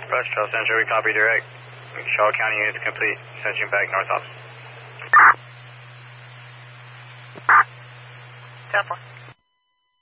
Roger, Charles Central, we copy direct. Charlotte County units complete. Sending back north office. 10-4.